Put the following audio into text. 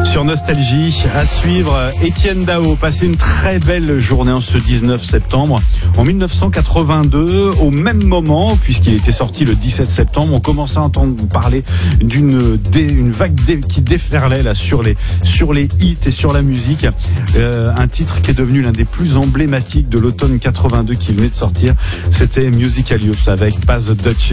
Sur Nostalgie, à suivre, Étienne Dao passait une très belle journée en ce 19 septembre. En 1982, au même moment, puisqu'il était sorti le 17 septembre, on commençait à entendre parler d'une vague qui déferlait là sur les hits et sur la musique. Un titre qui est devenu l'un des plus emblématiques de l'automne 82 qui venait de sortir, c'était Musical Youth avec Baz Dutch.